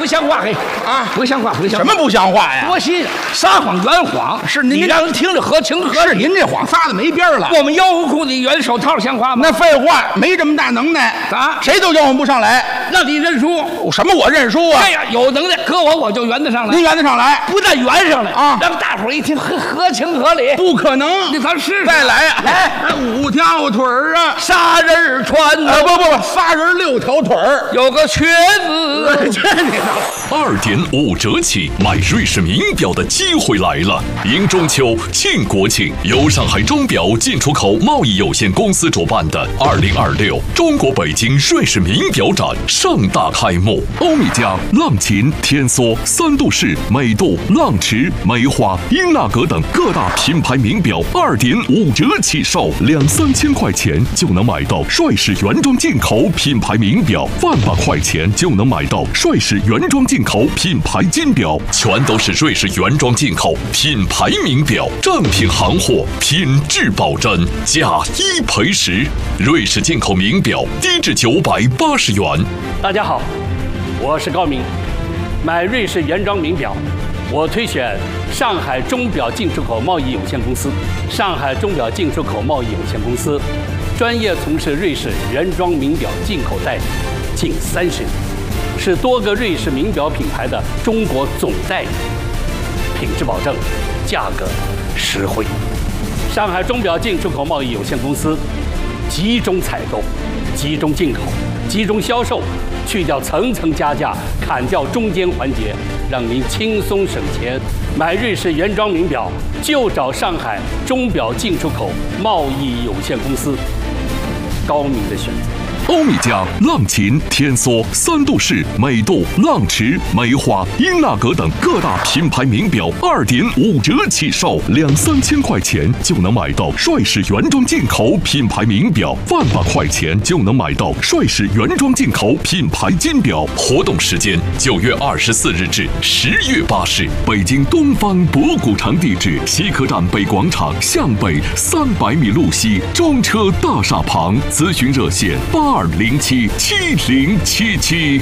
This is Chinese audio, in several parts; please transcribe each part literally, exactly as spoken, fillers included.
不像话嘿啊， 不像话，不像话。 什么不像话呀？ 多新撒谎圆谎， 是您你让人听着合情合理。 是您这谎撒的没边儿了。 我们腰裤里圆手套像话吗？ 那废话，没这么大能耐啊！ 谁都要不上来。 让你认输？ 什么我认输啊？ 哎呀，有能耐，搁我我就圆得上来。 您圆得上来？ 不但圆上来啊， 让大伙儿一听合合情合理。 不可能！ 你咱试试。 再来呀！ 来， 五条腿儿啊， 仨人穿。 啊不不不，仨人六条腿儿， 有个瘸子。 这你的。 二点五折起买瑞士名表的机会来了！迎中秋、庆国庆，由上海钟表进出口贸易有限公司主办的二零二六中国北京瑞士名表展盛大开幕。欧米茄、浪琴、天梭、三度式、美度、浪驰、梅花、英纳格等各大品牌名表二点五折起售，两三千块钱就能买到帅士原装进口品牌名表，万把块钱就能买到帅士原装进口品牌金表，全都是瑞士原装进口品牌名表，正品行货，品质保真，价一赔十。瑞士进口名表低至九百八十元。 大家好，我是高明。买瑞士原装名表，我推选上海钟表进出口贸易有限公司。上海钟表进出口贸易有限公司专业从事瑞士原装名表进口代理近三十年，是多个瑞士名表品牌的中国总代理，品质保证，价格实惠。上海钟表进出口贸易有限公司集中采购、集中进口、集中销售，去掉层层加价，砍掉中间环节，让您轻松省钱。买瑞士原装名表就找上海钟表进出口贸易有限公司，高明的选择。 欧米茄、浪琴、天梭、三度式、美度、浪驰、梅花、英纳格等各大品牌名表二点五折起售，两三千块钱就能买到帅士原装进口品牌名表，万把块钱就能买到帅士原装进口品牌金表。活动时间九月二十四日至十月八日，北京东方博古城地址：西客站北广场向北三百米路西中车大厦旁。咨询热线八。二零七七零七七。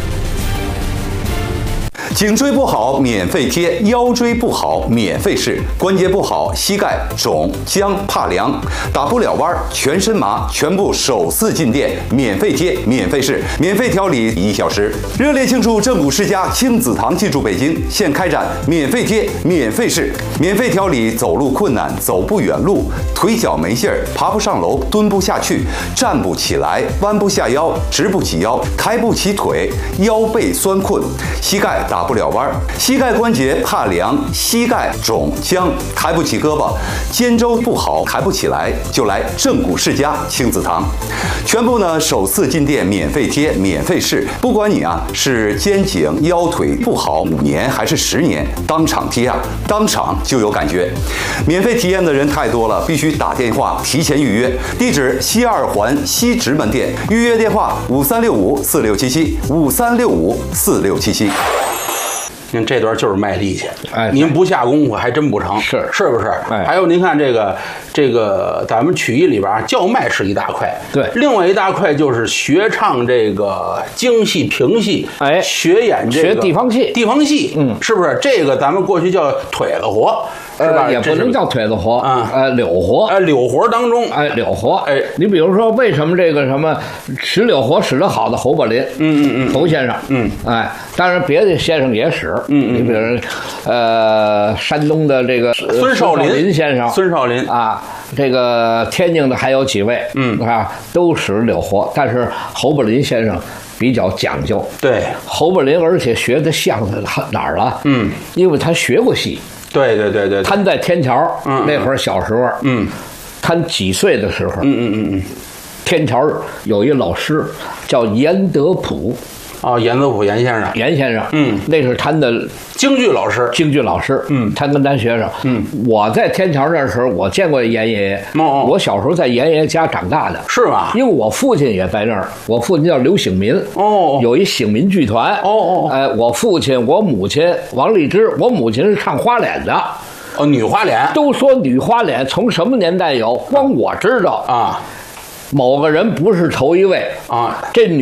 颈椎不好免费贴，腰椎不好免费试，关节不好膝盖肿僵怕凉打不了弯全身麻，全部首次进店免费贴免费试，免费调理一小时。热烈庆祝正骨世家亲子堂进驻北京，现开展免费贴免费试，免费调理走路困难、走不远路、腿脚没劲儿、爬不上楼、蹲不下去、站不起来、弯不下腰、直不起腰、抬不起腿、腰背酸困、膝盖打不了弯，膝盖关节怕凉、膝盖肿僵、抬不起胳膊、肩周不好、抬不起来，就来正骨世家亲子堂。全部呢首次进店免费贴免费试，不管你啊是肩颈腰腿不好五年还是十年，当场贴啊，当场就有感觉。免费体验的人太多了，必须打电话提前预约。地址西二环西直门店，预约电话五三六五四六七七五三六五四六七七。 您这段就是卖力气， 哎， 您不下功夫还真不成， 是是不是？ 哎， 还有您看这个这个咱们曲艺里边叫卖是一大块， 对， 另外一大块就是学唱这个京戏、评戏， 哎， 学演这个学地方戏， 地方戏， 嗯， 是不是？这个咱们过去叫腿子活。是吧？ 呃、也不能叫腿子活啊， 呃，柳活， 哎，柳活当中， 哎，柳活， 哎， 你比如说，为什么这个什么使柳活使得好的侯宝林， 嗯嗯嗯， 侯先生， 嗯， 哎，当然别的先生也使， 嗯嗯， 你比如呃，山东的这个孙少林先生， 孙少林啊，这个天津的还有几位， 嗯啊，都使柳活，但是侯宝林先生比较讲究， 对， 侯宝林而且学的像哪儿了？ 嗯， 因为他学过戏。 对对对对， 他在天桥， 嗯， 那会儿小时候， 嗯， 他几岁的时候， 嗯嗯嗯嗯， 天桥有一老师叫严德甫， 哦，严德甫严先生， 严先生， 嗯， 那是他的京剧老师， 京剧老师， 嗯， 他跟咱学生， 嗯， 我在天桥那时候，我见过严爷爷， 哦， 我小时候在严爷爷家长大的， 是吗？ 因为我父亲也在那儿，我父亲叫刘醒民， 哦， 有一醒民剧团， 哦哦， 哎，我父亲、我母亲王丽芝，我母亲是唱花脸的。 哦，女花脸， 都说女花脸从什么年代有？光我知道啊， 某个人不是头一位啊， 这女